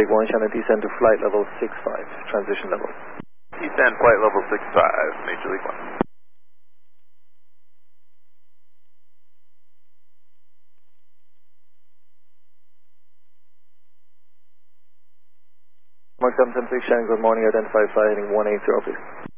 League 1, Shannon, descend to flight level 65, transition level. Descend flight level 65, Major League 1. Mark 776, Shannon, good morning, identify flight heading 180, please.